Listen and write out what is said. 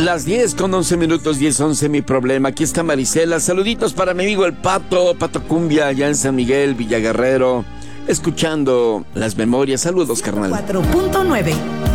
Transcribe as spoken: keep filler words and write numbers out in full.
Las diez con once minutos, diez once, mi problema. Aquí está Marisela. Saluditos para mi amigo el Pato, Pato Cumbia, allá en San Miguel, Villaguerrero, escuchando las memorias. Saludos, carnal. cuatro punto nueve